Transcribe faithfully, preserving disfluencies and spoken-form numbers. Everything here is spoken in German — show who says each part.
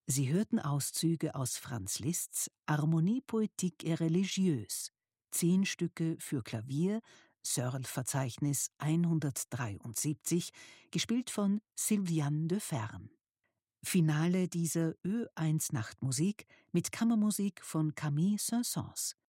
Speaker 1: Sie hörten Auszüge aus Franz Liszt's Harmonie poétique et religieuse, zehn Stücke für Klavier, Searle-Verzeichnis hundertdreiundsiebzig, gespielt von Sylviane de Fern. Finale dieser Ö eins Nachtmusik mit Kammermusik von Camille Saint-Saëns.